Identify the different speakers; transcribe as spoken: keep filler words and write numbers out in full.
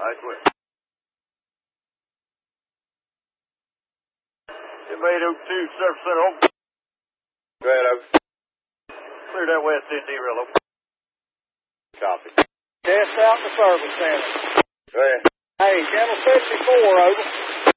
Speaker 1: Nice work. M eight oh two, Service Center, home.
Speaker 2: Go ahead, over.
Speaker 1: Clear that west end, derail, over.
Speaker 2: Copy.
Speaker 3: Test out the service center.
Speaker 2: Go ahead.
Speaker 3: Hey, Channel sixty-four, over.